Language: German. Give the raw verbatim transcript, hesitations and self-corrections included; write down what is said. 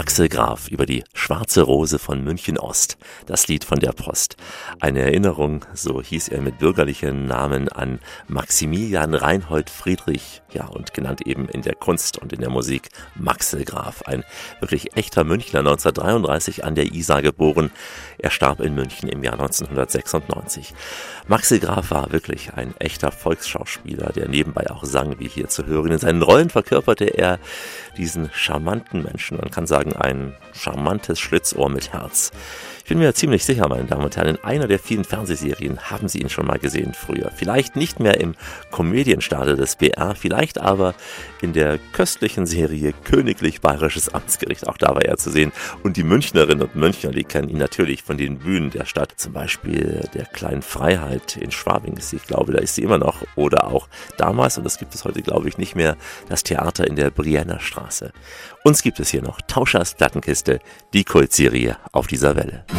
Maxel Graf über die schwarze Rose von München Ost, das Lied von der Post. Eine Erinnerung, so hieß er mit bürgerlichen Namen, an Maximilian Reinhold Friedrich, ja, und genannt eben in der Kunst und in der Musik Maxel Graf. Ein wirklich echter Münchner, neunzehnhundertdreiunddreißig an der Isar geboren. Er starb in München im Jahr neunzehnhundertsechsundneunzig. Maxel Graf war wirklich ein echter Volksschauspieler, der nebenbei auch sang, wie hier zu hören. In seinen Rollen verkörperte er diesen charmanten Menschen, man kann sagen, ein charmantes Schlitzohr mit Herz. Ich bin mir ziemlich sicher, meine Damen und Herren, in einer der vielen Fernsehserien haben Sie ihn schon mal gesehen früher. Vielleicht nicht mehr im Komödienstadel des B R, vielleicht aber in der köstlichen Serie Königlich Bayerisches Amtsgericht. Auch da war er zu sehen. Und die Münchnerinnen und Münchner, die kennen ihn natürlich von den Bühnen der Stadt. Zum Beispiel der Kleinen Freiheit in Schwabing ist sie, ich glaube, da ist sie immer noch. Oder auch damals, und das gibt es heute, glaube ich, nicht mehr, das Theater in der Brienner Straße. Uns gibt es hier noch Tauschers Plattenkiste, die Kultserie auf dieser Welle.